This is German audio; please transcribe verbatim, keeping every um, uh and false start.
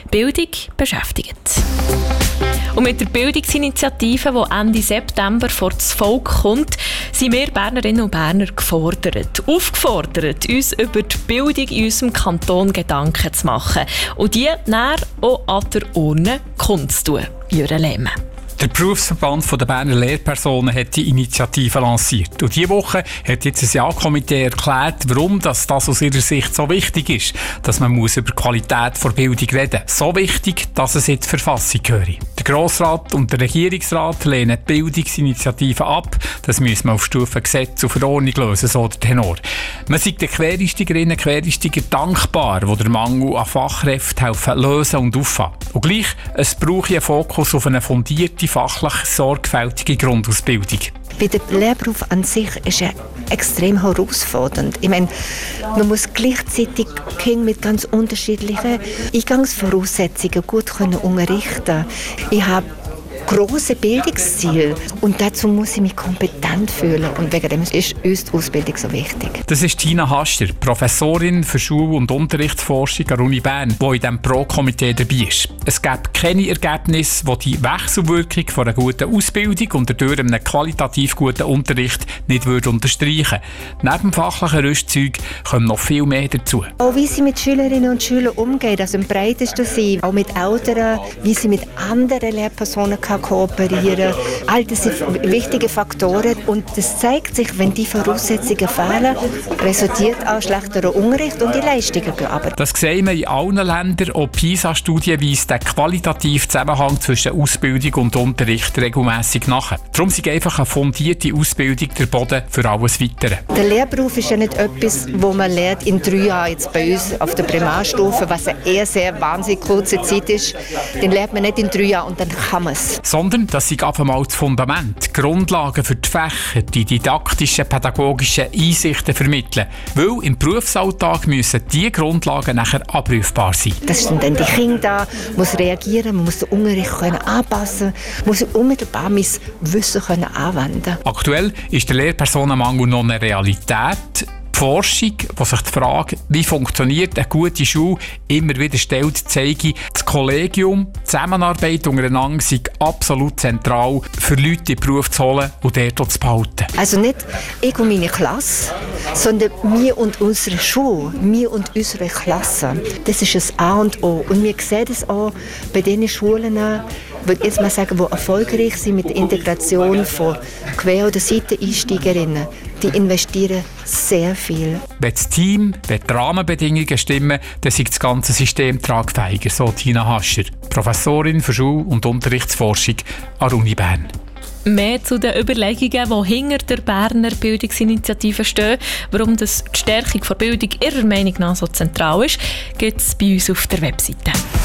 Bildung beschäftigt. Und mit der Bildungsinitiative, die Ende September vor das Volk kommt, sind wir Bernerinnen und Berner gefordert, aufgefordert, uns über die Bildung in unserem Kanton Gedanken zu machen und die dann auch an der Urne kundzutun. Jürgen Lehmann. Der Berufsverband der Berner Lehrpersonen hat die Initiative lanciert. Und diese Woche hat jetzt ein Ja-Komitee erklärt, warum das, das aus ihrer Sicht so wichtig ist, dass man muss über die Qualität der Bildung reden muss. So wichtig, dass es in die Verfassung gehöre. Der Grossrat und der Regierungsrat lehnen die Bildungsinitiative ab. Das müssen wir auf Stufe Gesetz und Verordnung lösen, so der Tenor. Man sieht den Quereinsteigerinnen und Quereinsteiger dankbar, die den Mangel an Fachkräften helfen lösen und auffangen. Und gleich, es braucht einen Fokus auf eine fundierte, fachlich sorgfältige Grundausbildung. Bei dem Lehrberuf an sich ist er extrem herausfordernd. Ich meine, man muss gleichzeitig Kinder mit ganz unterschiedlichen Eingangsvoraussetzungen gut können unterrichten. Ich habe grosse Bildungsziele und dazu muss ich mich kompetent fühlen und wegen dem ist uns die Ausbildung so wichtig. Das ist Tina Hascher, Professorin für Schul- und Unterrichtsforschung an der Uni Bern, die in diesem Pro-Komitee dabei ist. Es gibt keine Ergebnisse, die die Wechselwirkung von einer guten Ausbildung und dadurch einem qualitativ guten Unterricht nicht würde unterstreichen. Neben dem fachlichen Rüstzeug kommt noch viel mehr dazu. Auch wie sie mit Schülerinnen und Schülern umgehen, also im breitesten Sinn, auch mit Eltern, wie sie mit anderen Lehrpersonen kann kooperieren. All das sind wichtige Faktoren und das zeigt sich, wenn die Voraussetzungen fehlen, resultiert auch schlechterer Unterricht und die Leistungen gehen runter. Das sehen wir in allen Ländern. Auch PISA-Studien weisen den qualitativen Zusammenhang zwischen Ausbildung und Unterricht regelmässig nach. Darum ist einfach eine fundierte Ausbildung der Boden für alles Weitere. Der Lehrberuf ist ja nicht etwas, wo man lernt in drei Jahren jetzt bei uns auf der Primarstufe, was eine eher sehr wahnsinnig kurze Zeit ist. Den lernt man nicht in drei Jahren und dann kann man es. Sondern das ist einfach mal das Fundament, die Grundlagen für die Fächer, die didaktischen, pädagogischen Einsichten vermitteln. Weil im Berufsalltag müssen diese Grundlagen nachher abrufbar sein. Das sind dann die Kinder da, muss reagieren, man muss den Unterricht können anpassen, muss unmittelbar mein Wissen können anwenden. Aktuell ist der Lehrpersonenmangel noch eine Realität. Die Forschung, die sich die Frage, wie funktioniert eine gute Schule, immer wieder stellt, zeige, das Kollegium, die Zusammenarbeit untereinander sei absolut zentral, für Leute in den Beruf zu holen und dort zu behalten. Also nicht ich und meine Klasse, sondern wir und unsere Schule, wir und unsere Klasse. Das ist das A und O. Und wir sehen das auch bei den Schulen, würde ich jetzt mal sagen, die erfolgreich sind mit der Integration von Quer- oder Seiteneinsteigerinnen. Die investieren sehr viel. Wenn das Team, wenn die Rahmenbedingungen stimmen, dann ist das ganze System tragfähiger, so Tina Hascher, Professorin für Schul- und Unterrichtsforschung an der Uni Bern. Mehr zu den Überlegungen, die hinter der Berner Bildungsinitiative stehen, warum das die Stärkung der Bildung ihrer Meinung nach so zentral ist, gibt es bei uns auf der Webseite.